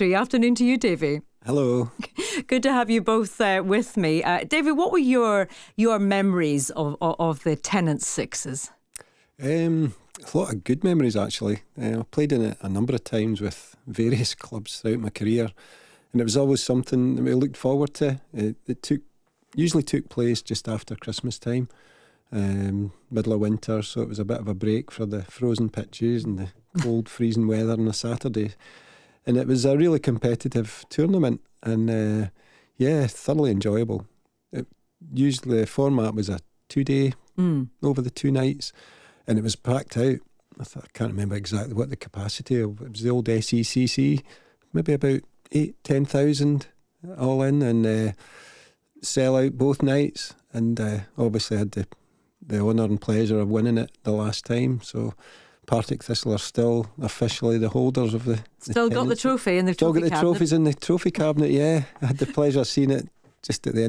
6:03. Afternoon to you, Davy. Hello. Good to have you both with me. Davy, what were your memories of the Tennent's Sixes? A lot of good memories, actually. I played in it a number of times with various clubs throughout my career, and it was always something that we looked forward to. It usually took place just after Christmas time, middle of winter, so it was a bit of a break for the frozen pitches and the cold, freezing weather on a Saturday. And it was a really competitive tournament, and thoroughly enjoyable. Usually the format was a 2-day over the 2 nights, and it was packed out. I can't remember exactly what the capacity of it was. The old SECC, maybe about 8,000-10,000 all in, and sell out both nights. And obviously had the honour and pleasure of winning it the last time. So Partick Thistle are still officially the holders of the Still got the trophy in the trophy cabinet. Still got the trophies in the trophy cabinet, yeah. I had the pleasure of seeing it just at the end